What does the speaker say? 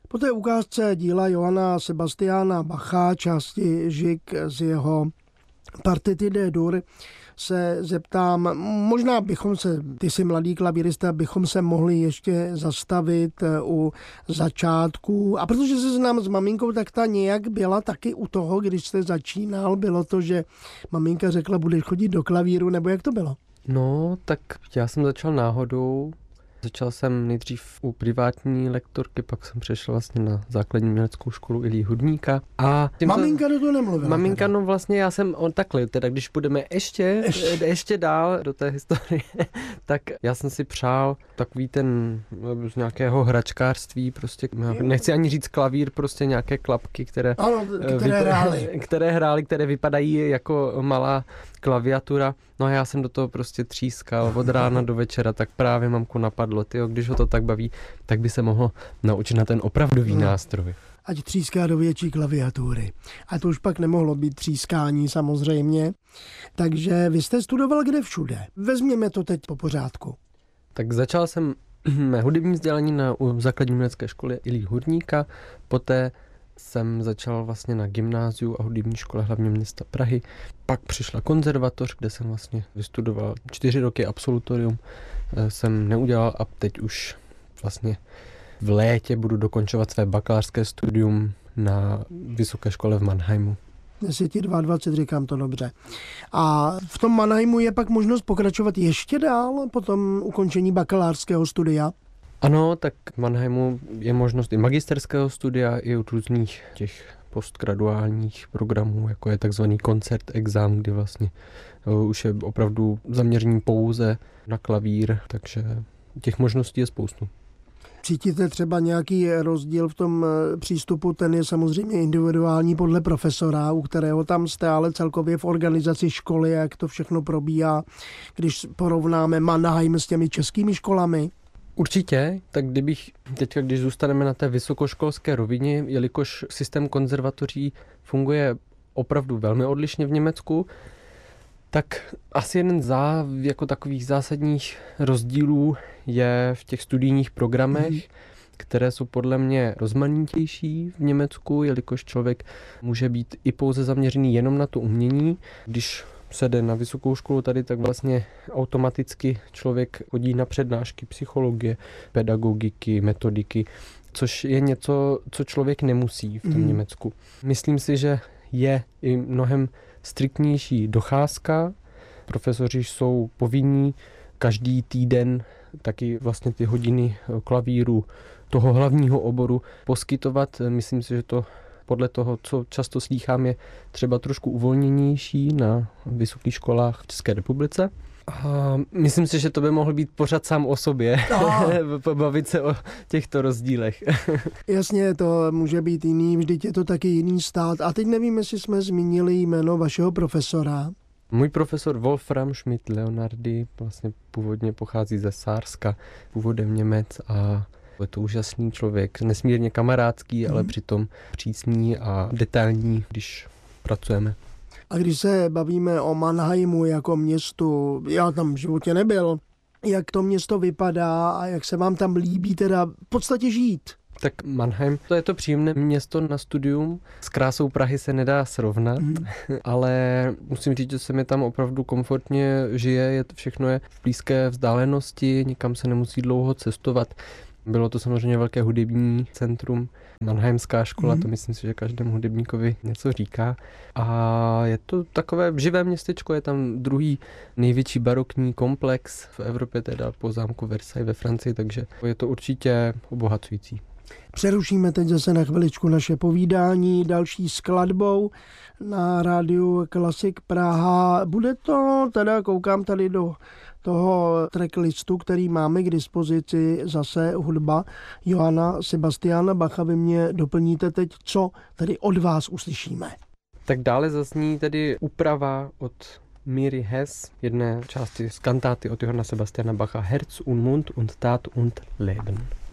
Po té ukázce díla Johanna Sebastiana Bacha, části Žik z jeho Partity D-dur, se zeptám, možná bychom se, ty jsi mladý klavírista, bychom se mohli ještě zastavit u začátku. A protože se znám s maminkou, tak ta nějak byla taky u toho, když jste začínal. Bylo to, že maminka řekla, budeš chodit do klavíru, nebo jak to bylo? No, tak já jsem začal náhodou. Začal jsem nejdřív u privátní lektorky, pak jsem přešel vlastně na základní uměleckou školu Iljí Hudníka. A maminka do toho nemluvila. Maminka, no vlastně já jsem takhle, teda když půjdeme ještě dál do té historie, tak já jsem si přál takový ten z nějakého hračkářství, prostě nechci ani říct klavír, prostě nějaké klapky, které hrály, které vypadají jako malá klaviatura. No a já jsem do toho prostě třískal od rána do večera, tak právě mamku napadlo, když ho to tak baví, tak by se mohl naučit na ten opravdový nástroj. Ať tříská do větší klaviatury. A to už pak nemohlo být třískání samozřejmě. Takže vy jste studoval kde všude? Vezměme to teď po pořádku. Tak začal jsem mé hudební vzdělání na základní umělecké škole Iljí Hudníka, poté jsem začal vlastně na gymnáziu a hudební škole hlavního města Prahy. Pak přišla konzervatoř, kde jsem vlastně vystudoval 4 roky, absolutorium jsem neudělal a teď už vlastně v létě budu dokončovat své bakalářské studium na vysoké škole v Mannheimu. Dnes je ti 22, říkám to dobře. A v tom Mannheimu je pak možnost pokračovat ještě dál po tom ukončení bakalářského studia? Ano, tak v Mannheimu je možnost i magisterského studia, i od různých těch postgraduálních programů, jako je takzvaný koncert exam, kdy vlastně už je opravdu zaměření pouze na klavír, takže těch možností je spoustu. Cítíte třeba nějaký rozdíl v tom přístupu, ten je samozřejmě individuální podle profesora, u kterého tam jste, ale celkově v organizaci školy, jak to všechno probíhá, když porovnáme Mannheim s těmi českými školami? Určitě, tak když zůstaneme na té vysokoškolské rovině, jelikož systém konzervatoří funguje opravdu velmi odlišně v Německu, tak asi jeden jako takových zásadních rozdílů je v těch studijních programech, které jsou podle mě rozmanitější v Německu, jelikož člověk může být i pouze zaměřený jenom na to umění. Když se jde na vysokou školu tady, tak vlastně automaticky člověk chodí na přednášky psychologie, pedagogiky, metodiky, což je něco, co člověk nemusí v tom Německu. Myslím si, že je i mnohem striktnější docházka. Profesoři jsou povinní každý týden taky vlastně ty hodiny klavíru toho hlavního oboru poskytovat. Myslím si, že to podle toho, co často slýchám, je třeba trošku uvolněnější na vysokých školách v České republice. A myslím si, že to by mohl být pořad sám o sobě, bavit se o těchto rozdílech. Jasně, to může být jiný, vždyť je to taky jiný stát. A teď nevím, jestli jsme zmínili jméno vašeho profesora. Můj profesor Wolfram Schmidt-Leonardi vlastně původně pochází ze Sárska, původem Němec a je to úžasný člověk, nesmírně kamarádský, ale přitom přísný a detailní, když pracujeme. A když se bavíme o Mannheimu jako městu, já tam v životě nebyl, jak to město vypadá a jak se vám tam líbí teda v podstatě žít? Tak Mannheim, to je to příjemné město na studium. S krásou Prahy se nedá srovnat, ale musím říct, že se mi tam opravdu komfortně žije, všechno je v blízké vzdálenosti, nikam se nemusí dlouho cestovat. Bylo to samozřejmě velké hudební centrum, Mannheimská škola, to myslím si, že každému hudebníkovi něco říká. A je to takové živé městečko, je tam druhý největší barokní komplex v Evropě, teda po zámku Versailles ve Francii, takže je to určitě obohacující. Přerušíme teď zase na chviličku naše povídání další skladbou na rádiu Klasik Praha. Bude to, teda koukám tady do toho tracklistu, který máme k dispozici, zase hudba Johanna Sebastiana Bacha. Vy mě doplníte teď, co tedy od vás uslyšíme. Tak dále zazní tedy úprava od Miri Hess, jedné části z kantáty od Johanna Sebastiana Bacha Herz und Mund und Tat und Leben.